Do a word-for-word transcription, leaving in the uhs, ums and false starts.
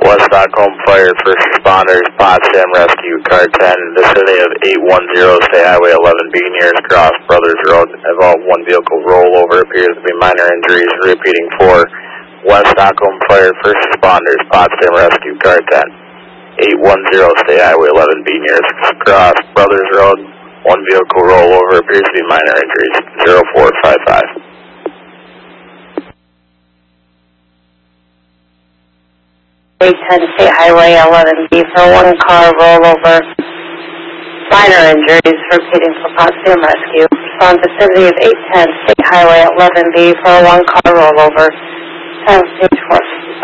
West Stockholm Fire, first responders, Potsdam Rescue, car ten, vicinity of eight one zero, State Highway eleven B, nearest cross, Brothers Road. Involved one vehicle rollover, appears to be minor injuries. Repeating for West Stockholm Fire, first responders, Potsdam Rescue, car ten, eight one zero, State Highway eleven B, nearest cross, Brothers Road. One vehicle rollover, appears to be minor injuries. zero four five five. eight ten State Highway eleven B for one car rollover. Minor injuries, repeating for Potsdam Rescue. Respond vicinity of eight ten State Highway eleven B for one car rollover. Time stage four.